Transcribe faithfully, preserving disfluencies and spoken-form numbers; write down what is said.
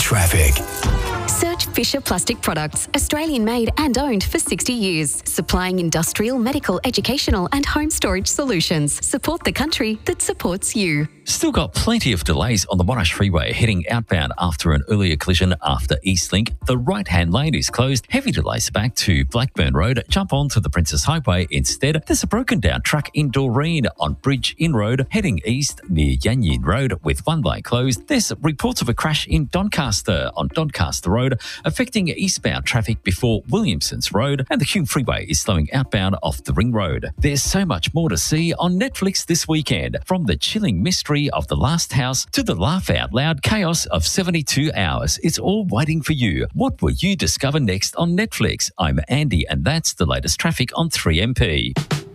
Traffic. Search Fisher Plastic Products, Australian made and owned for sixty years, supplying industrial, medical, educational and home storage solutions. Support the country that supports you. Still got plenty of delays on the Monash Freeway heading outbound after an earlier collision after Eastlink. The right-hand lane is closed. Heavy delays back to Blackburn Road. Jump onto the Princess Highway instead. There's a broken down truck in Doreen on Bridge Inn Road heading east near Yanyin Road with one lane closed. There's reports of a crash in Doncaster on Doncaster Road affecting eastbound traffic before Williamson's Road, and the Hume Freeway is slowing outbound off the Ring Road. There's so much more to see on Netflix this weekend, from the chilling mystery of The Last House to the laugh out loud chaos of seventy-two hours. It's all waiting for you. What will you discover next on Netflix? I'm Andy, and that's the latest traffic on three M P.